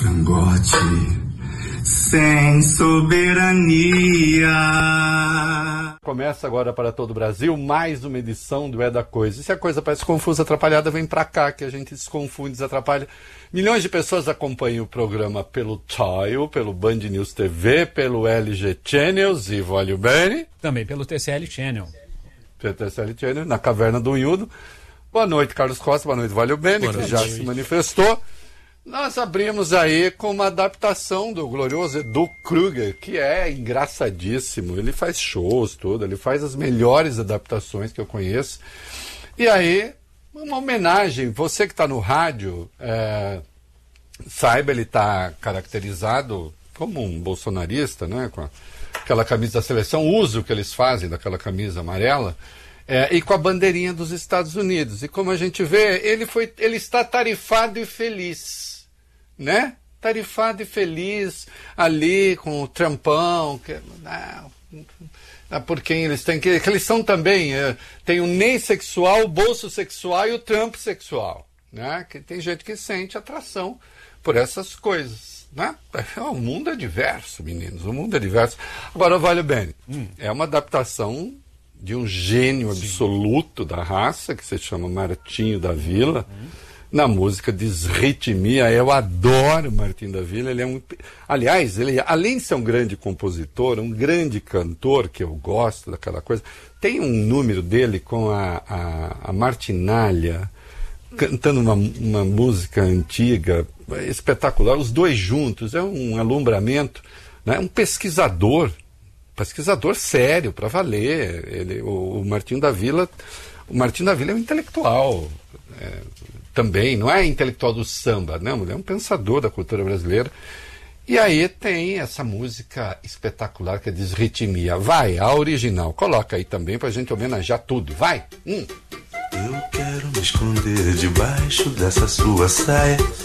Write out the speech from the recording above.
cangote, sem soberania. Começa agora para todo o Brasil mais uma edição do É da Coisa. E se a coisa parece confusa, atrapalhada, vem pra cá que a gente desconfunde, desatrapalha. Milhões de pessoas acompanham o programa pelo Tile, pelo Band News TV, pelo LG Channels e Voglio Bene. Também pelo TCL Channel. Pelo TCL Channel, na Caverna do Unhudo. Boa noite, Carlos Costa. Boa noite, Voglio Bene, que já se manifestou. Nós abrimos aí com uma adaptação do glorioso Edu Kruger, que é engraçadíssimo. Ele faz shows, tudo. Ele faz as melhores adaptações que eu conheço. E aí, uma homenagem. Você que está no rádio, saiba, ele está caracterizado como um bolsonarista, né? Com aquela camisa da seleção, o uso que eles fazem daquela camisa amarela. E com a bandeirinha dos Estados Unidos. E como a gente vê, ele está tarifado e feliz, né? Tarifado e feliz ali com o Trumpão, por quem eles têm que eles são também, tem o Ney sexual, o bolso sexual e o Trump sexual, né? Que tem gente que sente atração por essas coisas, né? O mundo é diverso, meninos, o mundo é diverso. Agora, Voglio Bene, é uma adaptação de um gênio absoluto da raça, que se chama Martinho da Vila, na música Desritmia. Eu adoro Martinho da Vila. Aliás, ele, além de ser um grande compositor, um grande cantor, que eu gosto daquela coisa, tem um número dele com a Martinalha, cantando uma música antiga, espetacular, os dois juntos, é um alumbramento, né? Um pesquisador sério, para valer. O Martinho da Vila é um intelectual também, não é intelectual do samba, não, ele é um pensador da cultura brasileira. E aí tem essa música espetacular que é Desritmia. Vai, a original, coloca aí também pra gente homenagear tudo, vai! Eu quero me esconder debaixo dessa sua saia,